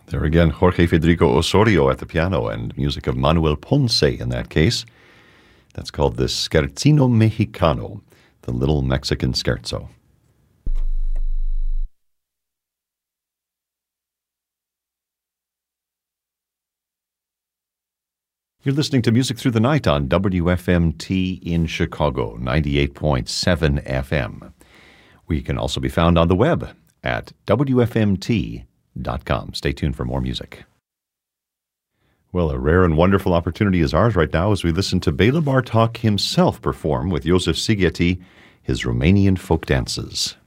There again, Jorge Federico Osorio at the piano and music of Manuel Ponce in that case. That's called the Scherzino Mexicano, the Little Mexican Scherzo. You're listening to Music Through the Night on WFMT in Chicago, 98.7 FM. We can also be found on the web at WFMT.com. Stay tuned for more music. Well, a rare and wonderful opportunity is ours right now as we listen to Bela Bartok himself perform with Joseph Szigeti his Romanian folk dances.